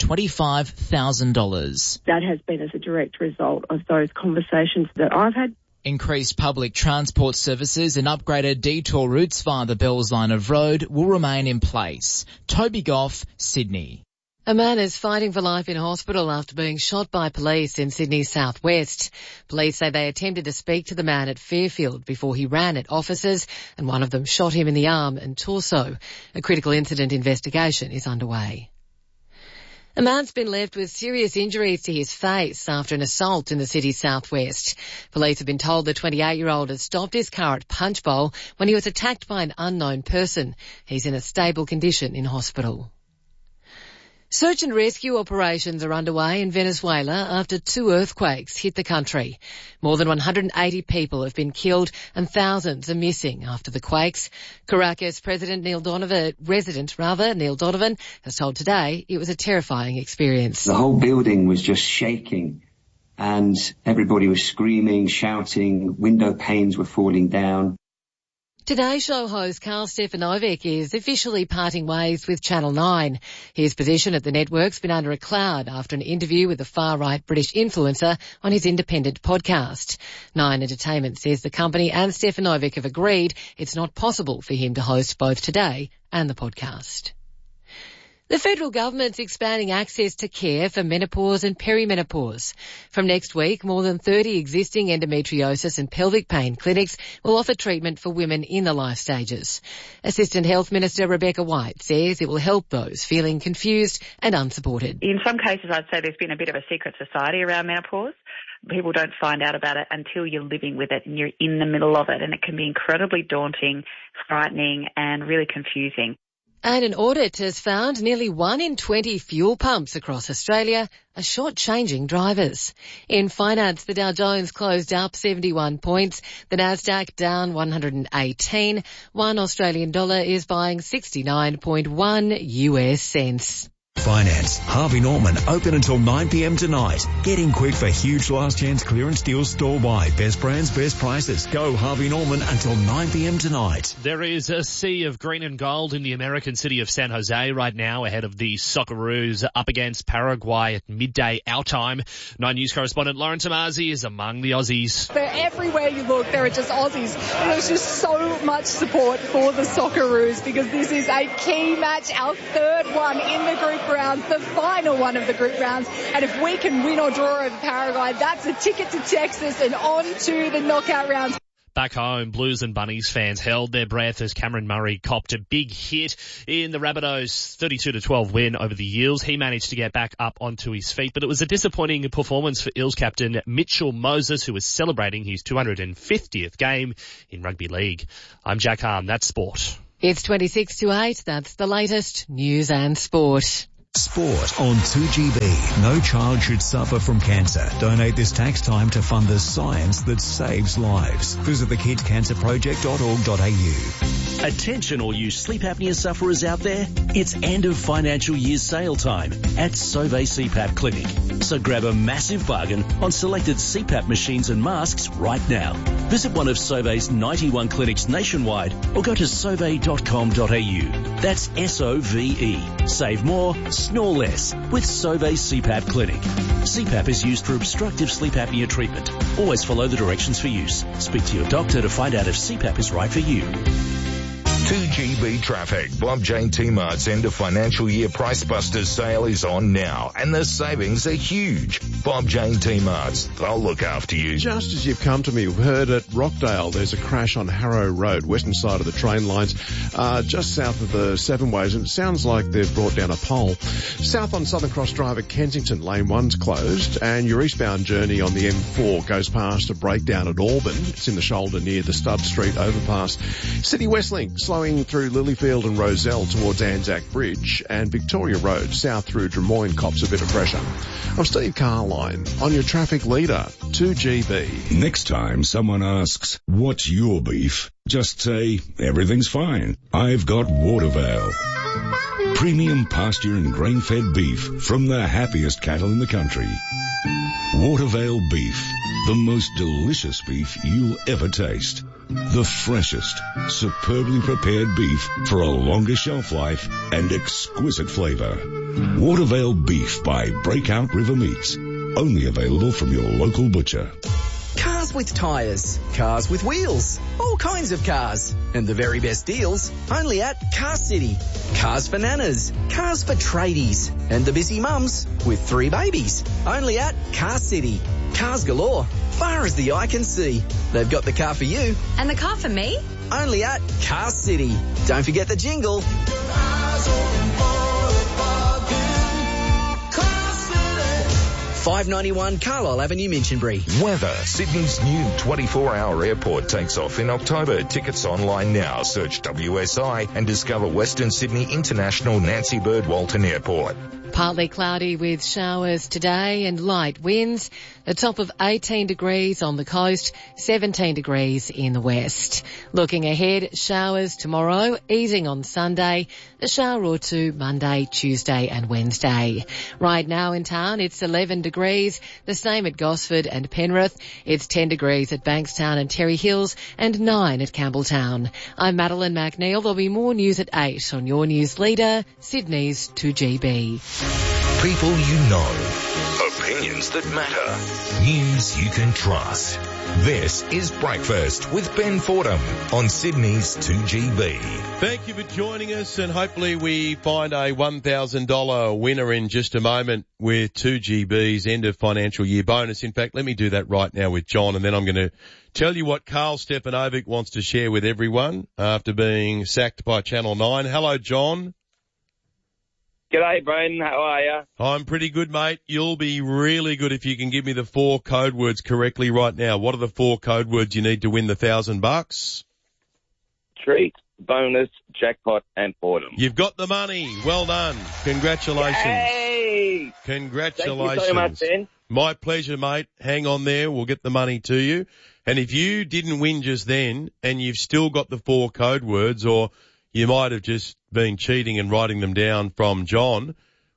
$25,000. That has been as a direct result of those conversations that I've had. Increased public transport services and upgraded detour routes via the Bells Line of Road will remain in place. Toby Goff, Sydney. A man is fighting for life in hospital after being shot by police in Sydney's southwest. Police say they attempted to speak to the man at Fairfield before he ran at officers, and one of them shot him in the arm and torso. A critical incident investigation is underway. A man's been left with serious injuries to his face after an assault in the city's southwest. Police have been told the 28-year-old had stopped his car at Punch Bowl when he was attacked by an unknown person. He's in a stable condition in hospital. Search and rescue operations are underway in Venezuela after 2 earthquakes hit the country. More than 180 people have been killed and thousands are missing after the quakes. Caracas resident Neil Donovan has told Today it was a terrifying experience. The whole building was just shaking and everybody was screaming, shouting, window panes were falling down. Today's show host Karl Stefanovic is officially parting ways with Channel 9. His position at the network's been under a cloud after an interview with a far-right British influencer on his independent podcast. Nine Entertainment says the company and Stefanovic have agreed it's not possible for him to host both Today and the podcast. The federal government's expanding access to care for menopause and perimenopause. From next week, more than 30 existing endometriosis and pelvic pain clinics will offer treatment for women in the life stages. Assistant Health Minister Rebecca White says it will help those feeling confused and unsupported. In some cases, I'd say there's been a bit of a secret society around menopause. People don't find out about it until you're living with it and you're in the middle of it, and it can be incredibly daunting, frightening and really confusing. And an audit has found nearly 1 in 20 fuel pumps across Australia are short-changing drivers. In finance, the Dow Jones closed up 71 points, the Nasdaq down 118. $1 Australian dollar is buying 69.1 US cents. Finance. Harvey Norman open until 9 p.m. tonight. Get in quick for huge last chance clearance deals store-wide. Best brands, best prices. Go Harvey Norman until 9 p.m. tonight. There is a sea of green and gold in the American city of San Jose right now ahead of the Socceroos up against Paraguay at midday our time. 9 News correspondent Lawrence Amazi is among the Aussies. They're everywhere you look, there are just Aussies. There's just so much support for the Socceroos because this is a key match, our third one in the group rounds, the final one of the group rounds. And if we can win or draw over Paraguay, that's a ticket to Texas and on to the knockout rounds. Back home, Blues and Bunnies fans held their breath as Cameron Murray copped a big hit in the Rabbitohs' 32-12 win over the Eels. He managed to get back up onto his feet, but it was a disappointing performance for Eels captain Mitchell Moses, who was celebrating his 250th game in rugby league. I'm Jack Harm. That's sport. It's 26 to 8. That's the latest news and sport. Sport on 2GB. No child should suffer from cancer. Donate this tax time to fund the science that saves lives. Visit thekidcancerproject.org.au. Attention all you sleep apnea sufferers out there. It's end of financial year sale time at Sauvé CPAP Clinic. So grab a massive bargain on selected CPAP machines and masks right now. Visit one of Sauvé's 91 clinics nationwide or go to sauve.com.au. That's SOVE. Save more, snore less with Sauvé CPAP Clinic. CPAP is used for obstructive sleep apnea treatment. Always follow the directions for use. Speak to your doctor to find out if CPAP is right for you. 2GB traffic. Bob Jane T-Mart's end of financial year Price Busters sale is on now, and the savings are huge. Bob Jane T-Mart's, they'll look after you. Just as you've come to me, we've heard at Rockdale there's a crash on Harrow Road, western side of the train lines, just south of the Seven Ways, and it sounds like they've brought down a pole. South on Southern Cross Drive at Kensington, lane 1's closed, and your eastbound journey on the M4 goes past a breakdown at Auburn. It's in the shoulder near the Stubb Street overpass. City Westlink slowing through Lilyfield and Rozelle towards Anzac Bridge, and Victoria Road south through Drummoyne cops a bit of pressure. I'm Steve Carline on your traffic leader, 2GB. Next time someone asks, what's your beef? Just say, everything's fine. I've got Watervale. Premium pasture and grain-fed beef from the happiest cattle in the country. Watervale beef, the most delicious beef you'll ever taste. The freshest, superbly prepared beef for a longer shelf life and exquisite flavor. Watervale beef by Breakout River Meats. Only available from your local butcher. Cars with tyres, cars with wheels, all kinds of cars. And the very best deals only at Car City. Cars for nanas, cars for tradies, and the busy mums with 3 babies. Only at Car City. Cars galore, far as the eye can see. They've got the car for you. And the car for me? Only at Car City. Don't forget the jingle. $591 Carlisle Avenue, Minchinbury. Weather. Sydney's new 24-hour airport takes off in October. Tickets online now. Search WSI and discover Western Sydney International Nancy Bird Walton Airport. Partly cloudy with showers today and light winds. A top of 18 degrees on the coast, 17 degrees in the west. Looking ahead, showers tomorrow, easing on Sunday, a shower or two Monday, Tuesday and Wednesday. Right now in town, it's 11 degrees, the same at Gosford and Penrith. It's 10 degrees at Bankstown and Terry Hills and 9 at Campbelltown. I'm Madeline McNeil. There'll be more news at 8 on your news leader, Sydney's 2GB. People you know. Opinions that matter. News you can trust. This is Breakfast with Ben Fordham on Sydney's 2GB. Thank you for joining us, and hopefully we find a $1,000 winner in just a moment with 2GB's end of financial year bonus. In fact, let me do that right now with John, and then I'm going to tell you what Carl Stefanovic wants to share with everyone after being sacked by Channel 9. Hello, John. G'day, Braden. How are you? I'm pretty good, mate. You'll be really good if you can give me the 4 code words correctly right now. What are the 4 code words you need to win the $1,000? Treat, bonus, jackpot, and Fordham. You've got the money. Well done. Congratulations. Yay! Congratulations. Thank you so much, Ben. My pleasure, mate. Hang on there. We'll get the money to you. And if you didn't win just then and you've still got the 4 code words, or you might have just been cheating and writing them down from John,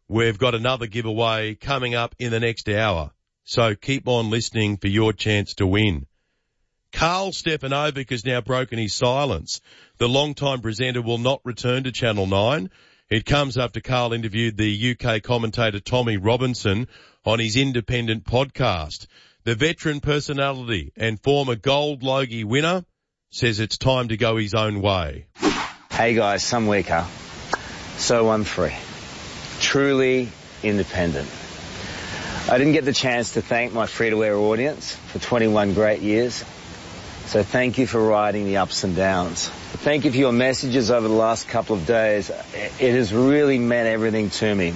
we've got another giveaway coming up in the next hour. So keep on listening for your chance to win. Karl Stefanovic has now broken his silence. The long-time presenter will not return to Channel 9. It comes after Karl interviewed the UK commentator Tommy Robinson on his independent podcast. The veteran personality and former Gold Logie winner says it's time to go his own way. Hey guys, some weaker. So I'm free. Truly independent. I didn't get the chance to thank my free-to-air audience for 21 great years. So thank you for riding the ups and downs. Thank you for your messages over the last couple of days. It has really meant everything to me.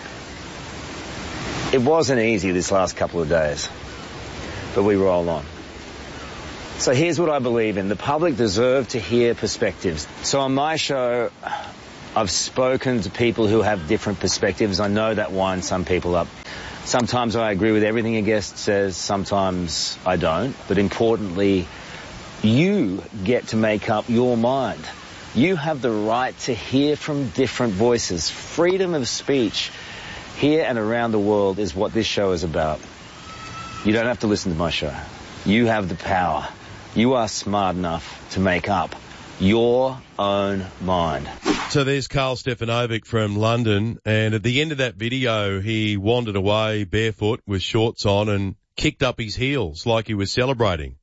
It wasn't easy this last couple of days, but we roll on. So here's what I believe in. The public deserve to hear perspectives. So on my show, I've spoken to people who have different perspectives. I know that winds some people up. Sometimes I agree with everything a guest says, sometimes I don't. But importantly, you get to make up your mind. You have the right to hear from different voices. Freedom of speech here and around the world is what this show is about. You don't have to listen to my show. You have the power. You are smart enough to make up your own mind. So there's Karl Stefanovic from London, and at the end of that video, he wandered away barefoot with shorts on and kicked up his heels like he was celebrating.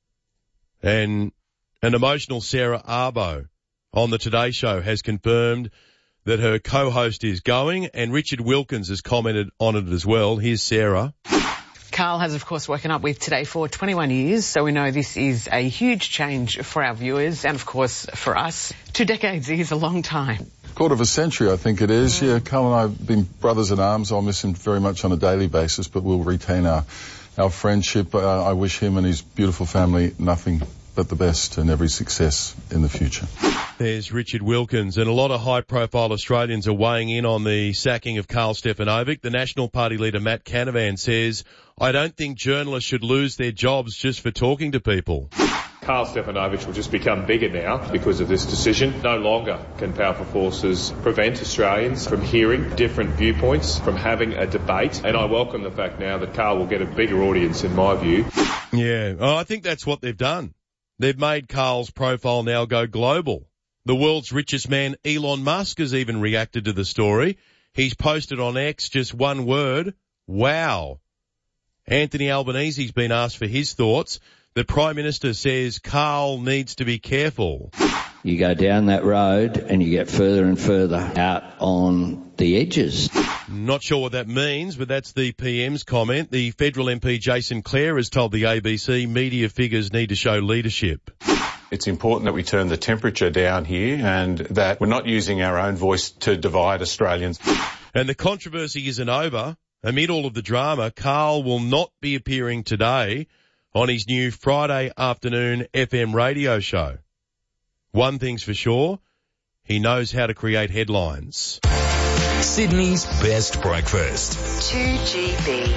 And an emotional Sarah Arbo on the Today Show has confirmed that her co-host is going, and Richard Wilkins has commented on it as well. Here's Sarah. Karl has, of course, woken up with Today for 21 years, so we know this is a huge change for our viewers and, of course, for us. 2 decades is a long time. Quarter of a century, I think it is. Yeah, Karl and I have been brothers in arms. I'll miss him very much on a daily basis, but we'll retain our friendship. I wish him and his beautiful family nothing but the best and every success in the future. There's Richard Wilkins, and a lot of high-profile Australians are weighing in on the sacking of Karl Stefanovic. The National Party leader Matt Canavan says, "I don't think journalists should lose their jobs just for talking to people." Karl Stefanovic will just become bigger now because of this decision. No longer can powerful forces prevent Australians from hearing different viewpoints, from having a debate, and I welcome the fact now that Karl will get a bigger audience in my view. Yeah, I think that's what they've done. They've made Karl's profile now go global. The world's richest man, Elon Musk, has even reacted to the story. He's posted on X just one word, wow. Anthony Albanese's been asked for his thoughts. The Prime Minister says Karl needs to be careful. You go down that road and you get further and further out on the edges. Not sure what that means, but that's the PM's comment. The federal MP Jason Clare has told the ABC media figures need to show leadership. It's important that we turn the temperature down here and that we're not using our own voice to divide Australians. And the controversy isn't over. Amid all of the drama, Karl will not be appearing today on his new Friday afternoon FM radio show. One thing's for sure, he knows how to create headlines. Sydney's best breakfast. 2GB.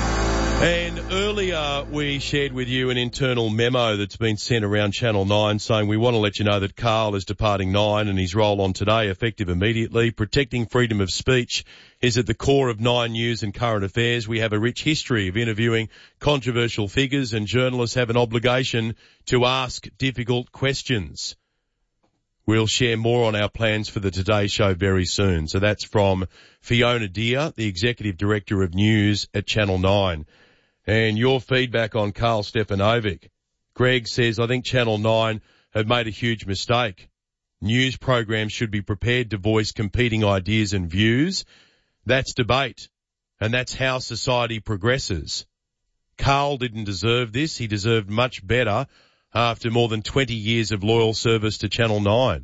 And earlier we shared with you an internal memo that's been sent around Channel 9 saying we want to let you know that Karl is departing 9 and his role on Today effective immediately. Protecting freedom of speech is at the core of 9 News and Current Affairs. We have a rich history of interviewing controversial figures, and journalists have an obligation to ask difficult questions. We'll share more on our plans for the Today Show very soon. So that's from Fiona Deer, the Executive Director of News at Channel 9. And your feedback on Karl Stefanovic. Greg says, I think Channel 9 have made a huge mistake. News programs should be prepared to voice competing ideas and views. That's debate, and that's how society progresses. Karl didn't deserve this. He deserved much better after more than 20 years of loyal service to Channel 9.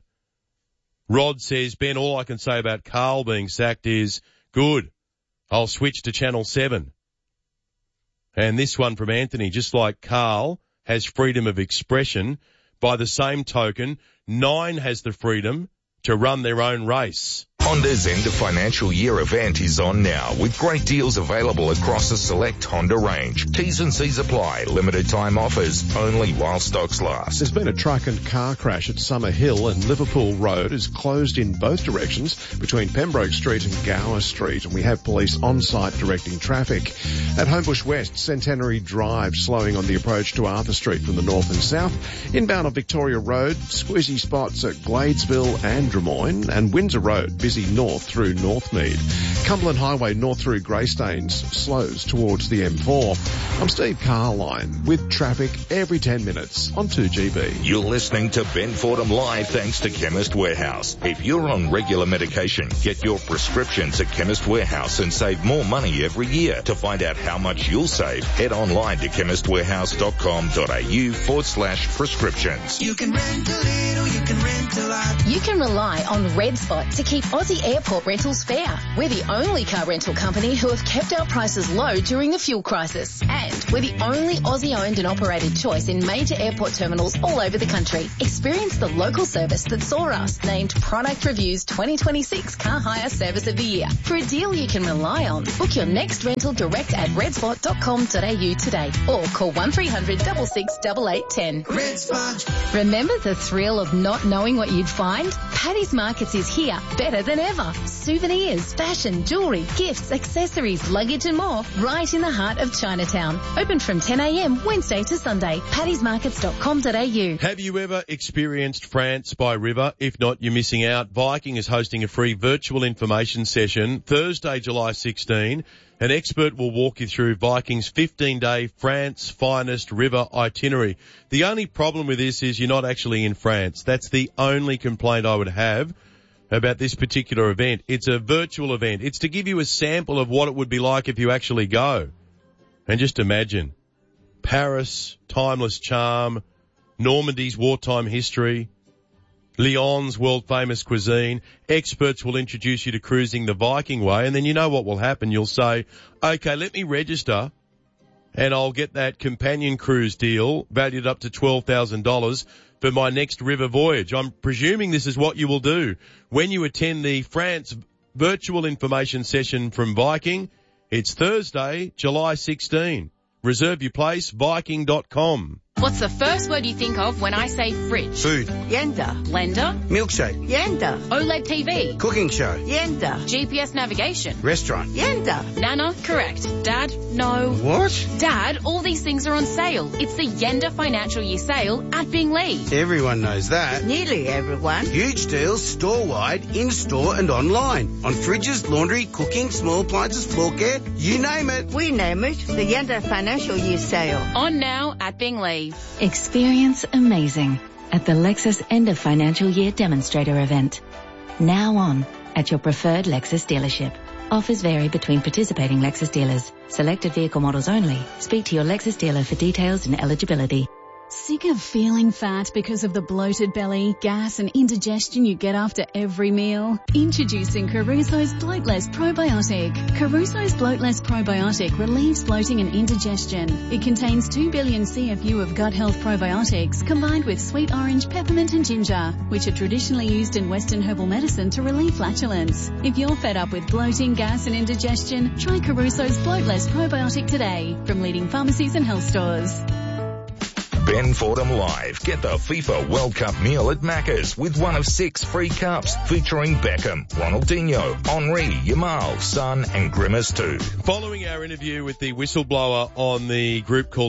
Rod says, Ben, all I can say about Karl being sacked is, good, I'll switch to Channel 7. And this one from Anthony, just like Karl has freedom of expression, by the same token, 9 has the freedom to run their own race. Honda's end of financial year event is on now with great deals available across a select Honda range. T's and C's apply. Limited time offers only while stocks last. There's been a truck and car crash at Summer Hill, and Liverpool Road is closed in both directions between Pembroke Street and Gower Street, and we have police on site directing traffic. At Homebush West, Centenary Drive slowing on the approach to Arthur Street from the north and south. Inbound on Victoria Road, squeezy spots at Gladesville and Drummoyne, and Windsor Road busy north through Northmead. Cumberland Highway north through Greystanes slows towards the M4. I'm Steve Carline with traffic every 10 minutes on 2GB. You're listening to Ben Fordham Live thanks to Chemist Warehouse. If you're on regular medication, get your prescriptions at Chemist Warehouse and save more money every year. To find out how much you'll save, head online to chemistwarehouse.com.au/prescriptions. You can rent a little, you can rent a lot. You can rely on Red Spot to keep Aussie airport rentals fair. We're the only car rental company who have kept our prices low during the fuel crisis. And we're the only Aussie-owned and operated choice in major airport terminals all over the country. Experience the local service that saw us named Product Review's 2026 Car Hire Service of the Year. For a deal you can rely on, book your next rental direct at redspot.com.au today or call 1300 66 8810. Red Spot. Remember the thrill of not knowing what you'd find? Paddy's Markets is here, better than ever. Souvenirs, fashion, jewellery, gifts, accessories, luggage and more, right in the heart of Chinatown. Open from 10 a.m. Wednesday to Sunday. paddysmarkets.com.au. Have you ever experienced France by river? If not, you're missing out. Viking is hosting a free virtual information session Thursday, July 16. An expert will walk you through Viking's 15-day France finest river itinerary. The only problem with this is you're not actually in France. That's the only complaint I would have about this particular event. It's a virtual event. It's to give you a sample of what it would be like if you actually go. And just imagine Paris, timeless charm, Normandy's wartime history, Lyon's world-famous cuisine. Experts will introduce you to cruising the Viking way, and then you know what will happen. You'll say, okay, let me register, and I'll get that companion cruise deal valued up to $12,000 for my next river voyage. I'm presuming this is what you will do when you attend the France virtual information session from Viking. It's Thursday, July 16. Reserve your place, Viking.com. What's the first word you think of when I say fridge? Food. Yenda. Blender. Milkshake. Yenda. OLED TV. Cooking show. Yenda. GPS navigation. Restaurant. Yenda. Nana, correct. Dad, no. What? Dad, all these things are on sale. It's the Yenda Financial Year Sale at Binglee. Everyone knows that. Nearly everyone. Huge deals store-wide, in-store and online. On fridges, laundry, cooking, small appliances, floor care, you name it. We name it the Yenda Financial Year Sale. On now at Binglee. Experience amazing at the Lexus End of Financial Year Demonstrator event. Now on at your preferred Lexus dealership. Offers vary between participating Lexus dealers. Selected vehicle models only. Speak to your Lexus dealer for details and eligibility. Sick of feeling fat because of the bloated belly, gas and indigestion you get after every meal? Introducing Caruso's Bloatless Probiotic. Caruso's Bloatless Probiotic relieves bloating and indigestion. It contains 2 billion CFU of gut health probiotics combined with sweet orange, peppermint and ginger, which are traditionally used in Western herbal medicine to relieve flatulence. If you're fed up with bloating, gas and indigestion, try Caruso's Bloatless Probiotic today from leading pharmacies and health stores. Ben Fordham Live. Get the FIFA World Cup meal at Macca's with one of 6 free cups featuring Beckham, Ronaldinho, Henry, Yamal, Son and Grimace too. Following our interview with the whistleblower on the group called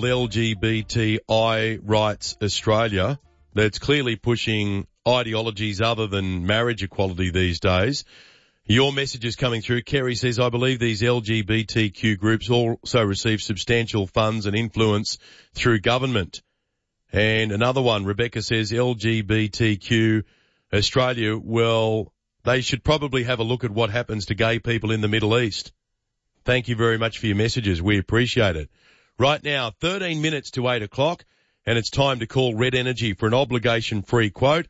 LGBTI Rights Australia, that's clearly pushing ideologies other than marriage equality these days, your message is coming through. Kerry says, I believe these LGBTQ groups also receive substantial funds and influence through government. And another one, Rebecca says, LGBTQ Australia, well, they should probably have a look at what happens to gay people in the Middle East. Thank you very much for your messages. We appreciate it. Right now, 13 minutes to 8 o'clock, and it's time to call Red Energy for an obligation-free quote.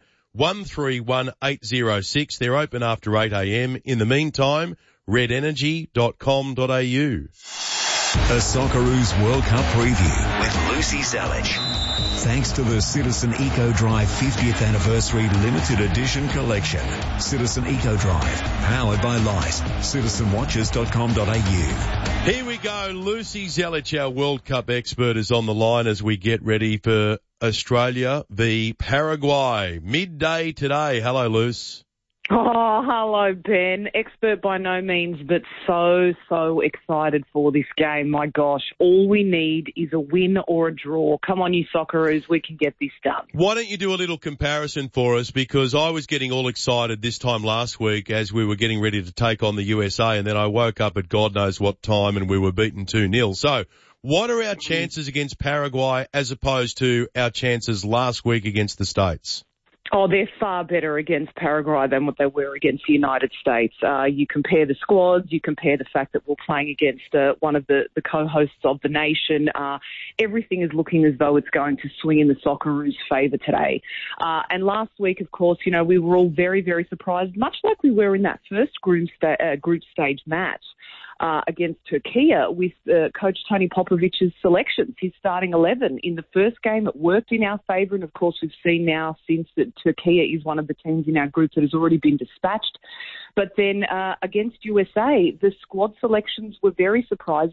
131806. They're open after 8 a.m. In the meantime, redenergy.com.au. A Socceroos World Cup preview with Lucy Zalich. Thanks to the Citizen Eco Drive 50th Anniversary Limited Edition Collection. Citizen Eco Drive, powered by Light. CitizenWatches.com.au. Here we go. Lucy Zelic, our World Cup expert, is on the line as we get ready for Australia v Paraguay. Midday today. Hello, Luce. Oh, hello, Ben. Expert by no means, but so excited for this game. My gosh, all we need is a win or a draw. Come on, you Socceroos, we can get this done. Why don't you do a little comparison for us? Because I was getting all excited this time last week as we were getting ready to take on the USA, and then I woke up at God knows what time and we were beaten 2-0. So what are our chances against Paraguay as opposed to our chances last week against the States? Oh, they're far better against Paraguay than what they were against the United States. You compare the squads, you compare the fact that we're playing against one of the co-hosts of the nation. Everything is looking as though it's going to swing in the Socceroos' favour today. And last week, of course, you know, we were all very, very surprised, much like we were in that first group stage match. Against Turkey with Coach Tony Popovic's selections, his starting 11. In the first game, it worked in our favour, and of course we've seen now since that Turkey is one of the teams in our group that has already been dispatched. But then against USA, the squad selections were very surprising.